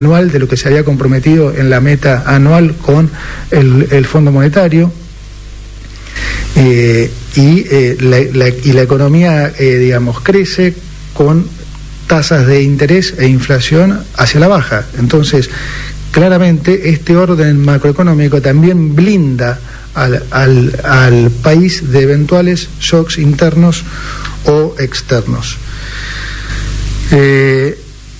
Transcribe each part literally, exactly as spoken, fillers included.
anual de lo que se había comprometido en la meta anual con el, el Fondo Monetario. Eh, y, eh, la, la, y la economía, eh, digamos, crece con tasas de interés e inflación hacia la baja. Entonces, claramente, este orden macroeconómico también blinda al, al, al país de eventuales shocks internos o externos. Eh,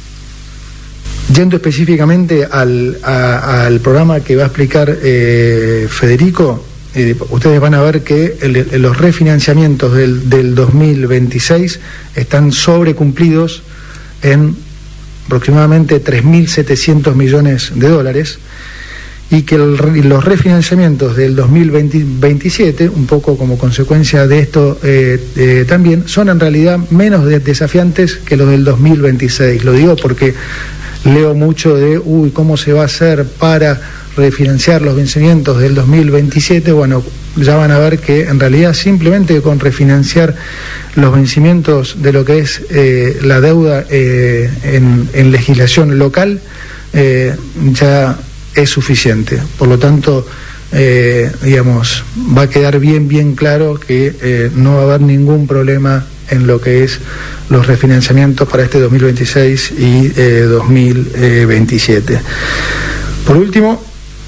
Yendo específicamente al, a, al programa que va a explicar eh, Federico, eh, ustedes van a ver que el, el, los refinanciamientos del, del dos mil veintiséis están sobrecumplidos en aproximadamente tres mil setecientos millones de dólares y que el, los refinanciamientos del dos mil veintisiete, un poco como consecuencia de esto eh, eh, también, son en realidad menos de, desafiantes que los del dos mil veintiséis. Lo digo porque leo mucho de, uy, ¿cómo se va a hacer para refinanciar los vencimientos del dos mil veintisiete? Bueno, ya van a ver que en realidad simplemente con refinanciar los vencimientos de lo que es eh, la deuda eh, en, en legislación local eh, ya es suficiente. Por lo tanto, eh, digamos, va a quedar bien, bien claro que eh, no va a haber ningún problema en lo que es los refinanciamientos para este dos mil veintiséis y eh, dos mil veintisiete. Por último,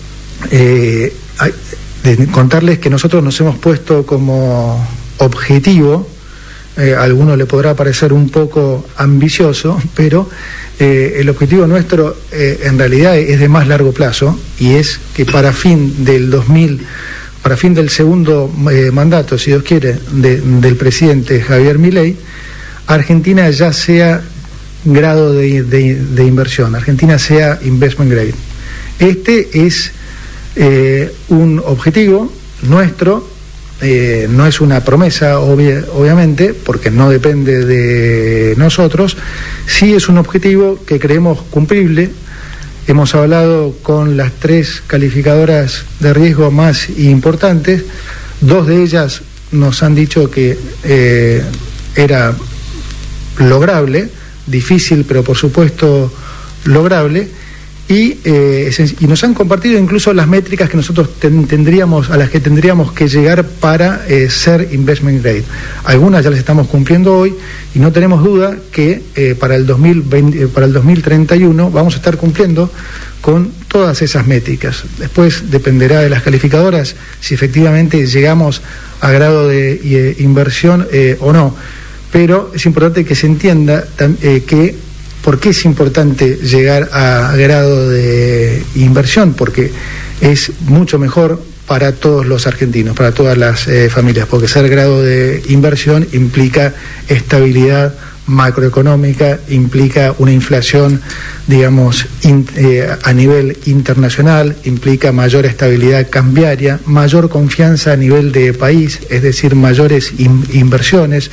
eh, hay, de contarles que nosotros nos hemos puesto como objetivo, eh, a alguno le podrá parecer un poco ambicioso, pero eh, el objetivo nuestro eh, en realidad es de más largo plazo, y es que para fin del dos mil para fin del segundo eh, mandato, si Dios quiere, de, del presidente Javier Milei, Argentina ya sea grado de, de, de inversión, Argentina sea investment grade. Este es eh, un objetivo nuestro, eh, no es una promesa, obvia, obviamente, porque no depende de nosotros, sí es un objetivo que creemos cumplible. Hemos hablado con las tres calificadoras de riesgo más importantes, dos de ellas nos han dicho que eh, era lograble, difícil pero por supuesto lograble, y, eh, y nos han compartido incluso las métricas que nosotros ten, tendríamos, a las que tendríamos que llegar para eh, ser investment grade. Algunas ya las estamos cumpliendo hoy y no tenemos duda que eh, para el dos mil veinte, para el dos mil treinta y uno vamos a estar cumpliendo con todas esas métricas. Después dependerá de las calificadoras si efectivamente llegamos a grado de eh, inversión eh, o no, pero es importante que se entienda eh, que ¿por qué es importante llegar a grado de inversión? Porque es mucho mejor para todos los argentinos, para todas las eh, familias, porque ser grado de inversión implica estabilidad macroeconómica, implica una inflación, digamos, in, eh, a nivel internacional, implica mayor estabilidad cambiaria, mayor confianza a nivel de país, es decir, mayores in, inversiones,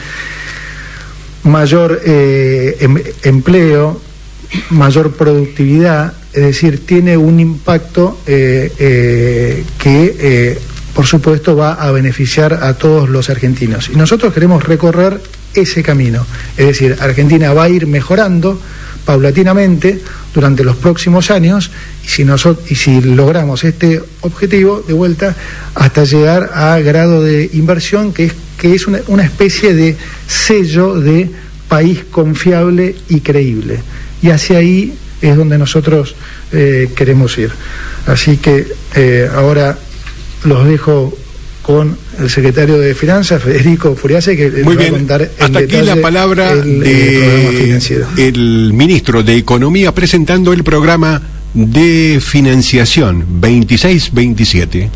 mayor eh, em, empleo, mayor productividad, es decir, tiene un impacto eh, eh, que eh, por supuesto va a beneficiar a todos los argentinos. Y nosotros queremos recorrer ese camino, es decir, Argentina va a ir mejorando paulatinamente durante los próximos años, y si, nosotros, y si logramos este objetivo, de vuelta, hasta llegar a grado de inversión, que es que es una, una especie de sello de país confiable y creíble. Y hacia ahí es donde nosotros eh, queremos ir. Así que eh, ahora los dejo con el secretario de Finanzas, Federico Furiase, que les va a contar en Hasta aquí la palabra el, de el programa financiero. El ministro de Economía presentando el programa de financiación veintiséis veintisiete.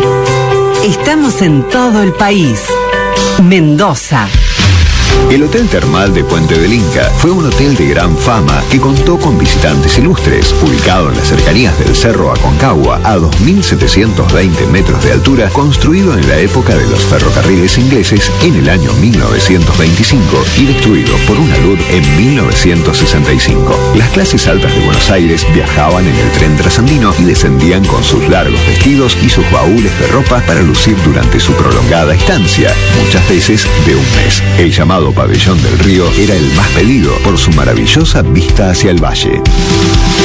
Estamos en todo el país. Mendoza. El Hotel Termal de Puente del Inca fue un hotel de gran fama que contó con visitantes ilustres, ubicado en las cercanías del Cerro Aconcagua, a dos mil setecientos veinte metros de altura, construido en la época de los ferrocarriles ingleses en el año mil novecientos veinticinco y destruido por una luz en mil novecientos sesenta y cinco. Las clases altas de Buenos Aires viajaban en el tren trasandino y descendían con sus largos vestidos y sus baúles de ropa para lucir durante su prolongada estancia, muchas veces de un mes. El llamado Pabellón del Río era el más pedido por su maravillosa vista hacia el valle.